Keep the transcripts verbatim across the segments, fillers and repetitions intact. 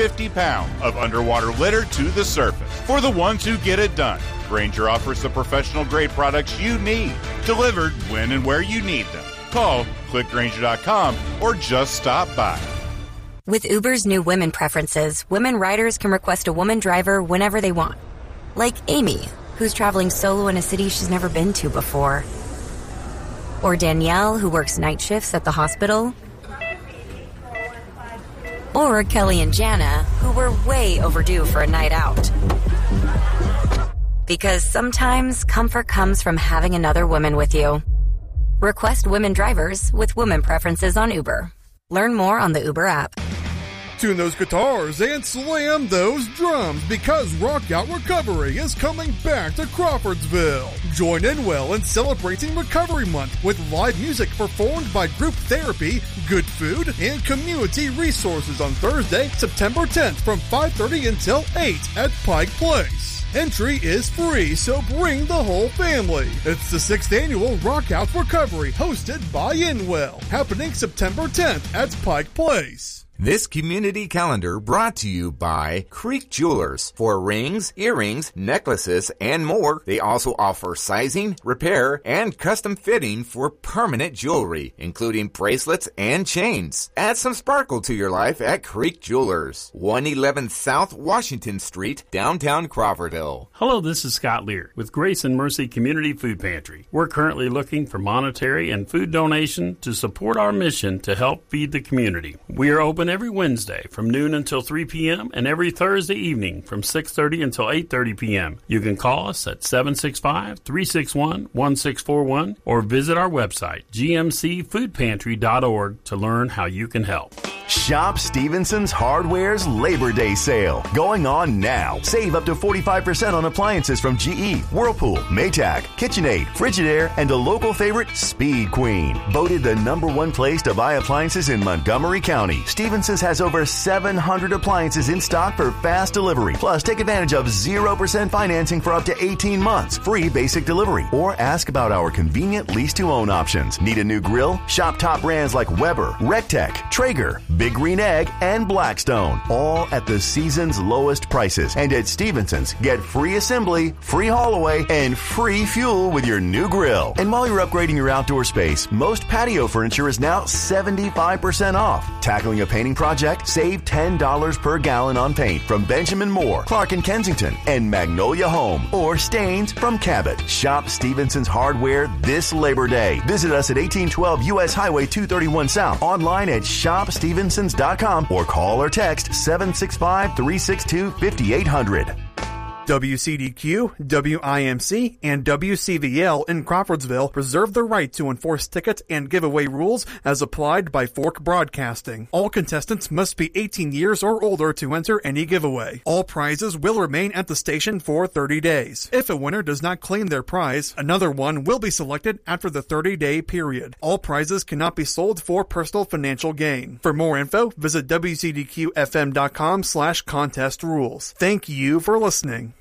fifty pounds of underwater litter to the surface. For the ones who get it done, Grainger offers the professional-grade products you need, delivered when and where you need them. Call, click Grainger dot com, or just stop by. With Uber's new women preferences, women riders can request a woman driver whenever they want. Like Amy, who's traveling solo in a city she's never been to before. Or Danielle, who works night shifts at the hospital. Or Kelly and Jana, who were way overdue for a night out. Because sometimes comfort comes from having another woman with you. Request women drivers with women preferences on Uber. Learn more on the Uber app. Tune those guitars and slam those drums because Rock Out Recovery is coming back to Crawfordsville. Join in well in celebrating Recovery Month with live music performed by Group Therapy, Good Food, and Community Resources on Thursday, September tenth from five thirty until eight at Pike Place. Entry is free, so bring the whole family. It's the sixth annual Rock Out Recovery hosted by Inwell, happening September tenth at Pike Place. This community calendar brought to you by Creek Jewelers. For rings, earrings, necklaces, and more, they also offer sizing, repair, and custom fitting for permanent jewelry, including bracelets and chains. Add some sparkle to your life at Creek Jewelers, one eleven South Washington Street, downtown Crawfordville. Hello, this is Scott Lear with Grace and Mercy Community Food Pantry. We're currently looking for monetary and food donation to support our mission to help feed the community. We are open every Wednesday from noon until three p.m. and every Thursday evening from six thirty until eight thirty p.m. You can call us at seven six five, three six one, one six four one or visit our website, g m c food pantry dot org, to learn how you can help. Shop Stevenson's Hardware's Labor Day sale going on now. Save up to forty-five percent on appliances from G E, Whirlpool, Maytag, KitchenAid, Frigidaire, and a local favorite, Speed Queen. Voted the number one place to buy appliances in Montgomery County. Stevenson's has over seven hundred appliances in stock for fast delivery. Plus, take advantage of zero percent financing for up to eighteen months. Free basic delivery. Or ask about our convenient lease-to-own options. Need a new grill? Shop top brands like Weber, Rectech, Traeger, Big Green Egg, and Blackstone, all at the season's lowest prices. And at Stevenson's, get free assembly, free haul away, and free fuel with your new grill. And while you're upgrading your outdoor space, most patio furniture is now seventy-five percent off. Tackling a painting project? Save ten dollars per gallon on paint from Benjamin Moore, Clark and Kensington, and Magnolia Home, or stains from Cabot. Shop Stevenson's Hardware this Labor Day. Visit us at eighteen twelve U S Highway two thirty-one South, online at shop stevensons dot com or call or text seven six five, three six two, five eight zero zero. W C D Q, W I M C, and W C V L in Crawfordsville reserve the right to enforce ticket and giveaway rules as applied by Fork Broadcasting. All contestants must be eighteen years or older to enter any giveaway. All prizes will remain at the station for thirty days. If a winner does not claim their prize, another one will be selected after the thirty-day period. All prizes cannot be sold for personal financial gain. For more info, visit W C D Q F M dot com slash contest rules. Thank you for listening.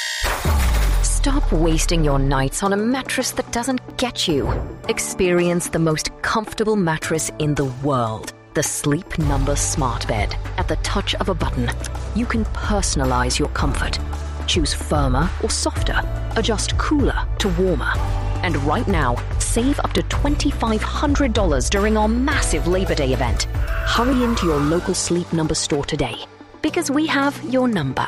Stop wasting your nights on a mattress that doesn't get you. Experience the most comfortable mattress in the world. The Sleep Number Smart Bed. At the touch of a button, you can personalize your comfort. Choose firmer or softer. Adjust cooler to warmer. And right now, save up to two thousand five hundred dollars during our massive Labor Day event. Hurry into your local Sleep Number store today, because we have your number.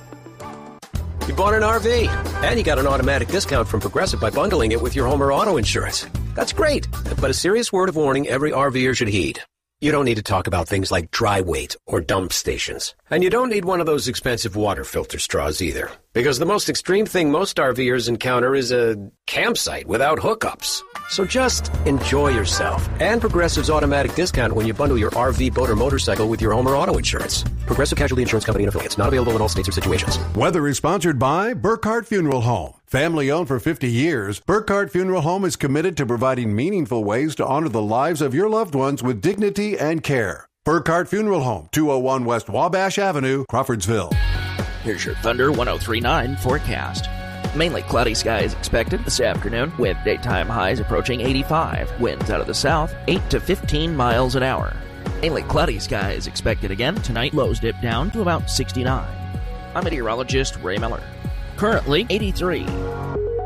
You bought an R V, and you got an automatic discount from Progressive by bundling it with your home or auto insurance. That's great, but a serious word of warning every RVer should heed. You don't need to talk about things like dry weight or dump stations. And you don't need one of those expensive water filter straws either. Because the most extreme thing most RVers encounter is a campsite without hookups. So just enjoy yourself. And Progressive's automatic discount when you bundle your R V, boat, or motorcycle with your home or auto insurance. Progressive Casualty Insurance Company and affiliates. Not available in all states or situations. Weather is sponsored by Burkhardt Funeral Home. Family owned for fifty years, Burkhardt Funeral Home is committed to providing meaningful ways to honor the lives of your loved ones with dignity and care. Burkhardt Funeral Home, two oh one West Wabash Avenue, Crawfordsville. Here's your Thunder one oh three point nine forecast. Mainly cloudy skies expected this afternoon, with daytime highs approaching eighty-five. Winds out of the south, eight to fifteen miles an hour. Mainly cloudy skies expected again. Tonight, lows dip down to about sixty-nine. I'm meteorologist Ray Miller. Currently eighty-three.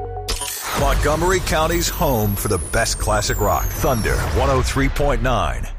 Montgomery County's home for the best classic rock. Thunder one oh three point nine.